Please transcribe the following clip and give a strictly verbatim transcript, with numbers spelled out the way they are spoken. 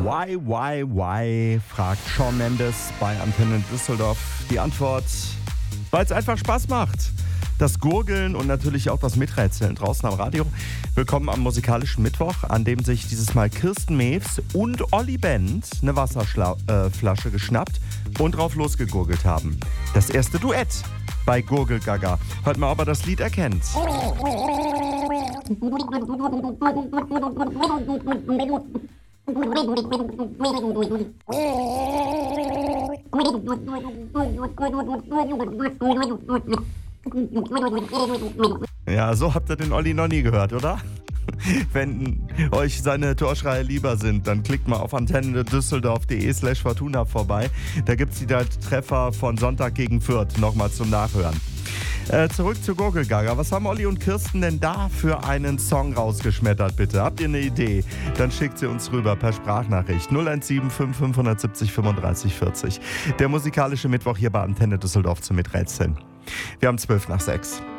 Why, why, why, fragt Shawn Mendes bei Antenne Düsseldorf. Die Antwort, weil es einfach Spaß macht. Das Gurgeln und natürlich auch das Miträtseln draußen am Radio. Willkommen am musikalischen Mittwoch, an dem sich dieses Mal Kirsten Mewes und Olli Bent eine Wasserflasche äh, geschnappt und drauf losgegurgelt haben. Das erste Duett bei Gurgelgaga. Hört mal, ob er das Lied erkennt. Ja, so habt ihr den Olli noch nie gehört, oder? Wenn euch seine Torschreie lieber sind, dann klickt mal auf antenne düsseldorf punkt de slash fortuna vorbei. Da gibt es die Treffer von Sonntag gegen Fürth nochmal zum Nachhören. Äh, zurück zu Gurgelgaga. Was haben Olli und Kirsten denn da für einen Song rausgeschmettert, bitte? Habt ihr eine Idee? Dann schickt sie uns rüber per Sprachnachricht null eins sieben fünf fünf sieben null fünfunddreißig vierzig. Der musikalische Mittwoch hier bei Antenne Düsseldorf zum Miträtseln. Wir haben zwölf nach sechs.